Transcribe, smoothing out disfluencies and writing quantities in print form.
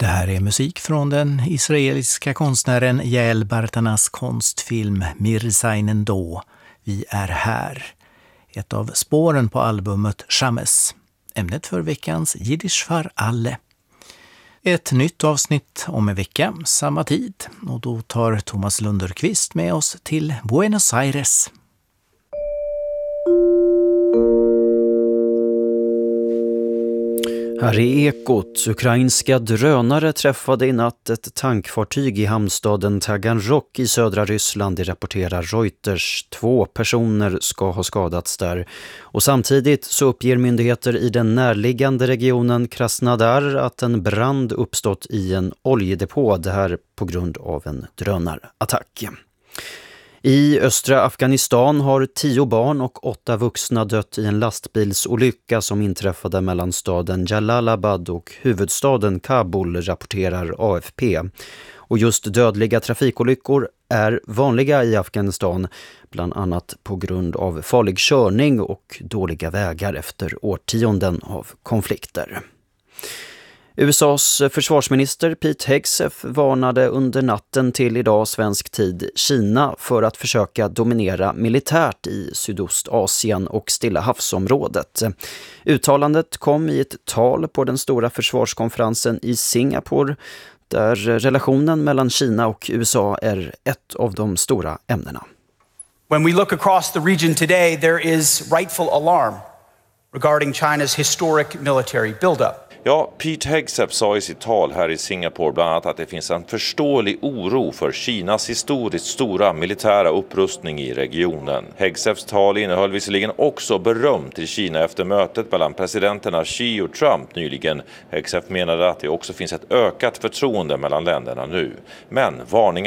Det här är musik från den israeliska konstnären Yael Bartanas konstfilm Mirzainen då. Vi är här. Ett av spåren på albumet Shames. Ämnet för veckans Jiddisch för alle. Ett nytt avsnitt om en vecka, samma tid. Och då tar Thomas Lunderqvist med oss till Buenos Aires. Här är Ekot. Ukrainska drönare träffade i natt ett tankfartyg i hamnstaden Taganrog i södra Ryssland, det rapporterar Reuters. 2 personer ska ha skadats där. Och samtidigt så uppger myndigheter i den närliggande regionen Krasnodar att en brand uppstått i en oljedepå, det här på grund av en drönarattack. I östra Afghanistan har 10 barn och 8 vuxna dött i en lastbilsolycka som inträffade mellan staden Jalalabad och huvudstaden Kabul, rapporterar AFP. Och just dödliga trafikolyckor är vanliga i Afghanistan, bland annat på grund av farlig körning och dåliga vägar efter årtionden av konflikter. USAs försvarsminister Pete Hegseth varnade under natten till idag svensk tid Kina för att försöka dominera militärt i Sydostasien och Stilla havsområdet. Uttalandet kom i ett tal på den stora försvarskonferensen i Singapore, där relationen mellan Kina och USA är ett av de stora ämnena. When we look across the region today, there is rightful alarm regarding China's historic military buildup. Ja, Pete Hegseth sa i sitt tal här i Singapore bland annat att det finns en förståelig oro för Kinas historiskt stora militära upprustning i regionen. Hegseths tal innehöll visserligen också beröm till Kina efter mötet mellan presidenterna Xi och Trump nyligen. Hegseth menade att det också finns ett ökat förtroende mellan länderna nu. Men varningar